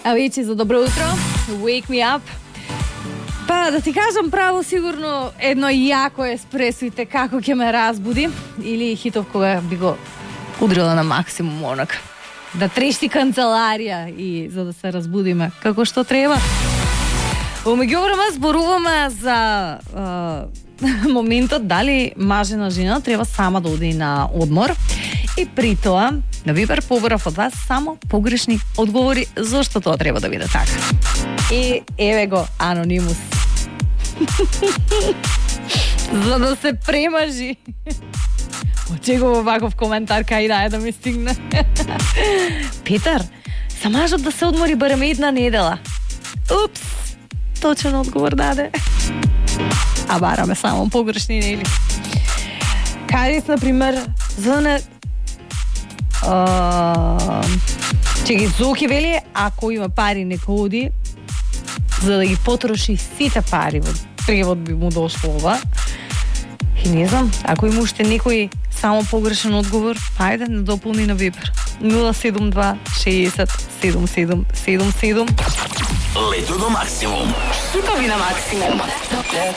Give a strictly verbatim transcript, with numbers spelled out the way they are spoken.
Авичи за добро утро. Wake me up. Па да ти кажам право, сигурно едно јако еспресо и те како ќе ме разбуди или хитов кога би го удрила на максимум онак. Да трешти канцеларија и за да се разбудиме како што треба. Омеѓувреме зборуваме за е, моментот дали мажена жена треба сама да оди на одмор и при тоа на Вибер поборав од вас само погрешни одговори зошто тоа треба да биде така. И еве го анонимус. За да се премажи. Очекувам ваков коментар кај да е да ми стигне. Петар, са мажот да се одмори барем една недела. Упс, точен одговор даде. А бараме само погрешни, нели? Карис, например, за не... Uh, Чеки, Зоки вели, ако има пари нека оди, за да ги потроши сите пари во превод би му дошло ова. И не знам, ако има уште некој само погрешен одговор, ајде не дополни на Вибер. нула седум два шеесет седум седум седум седум. Лето до максимум. Хитови на максимум.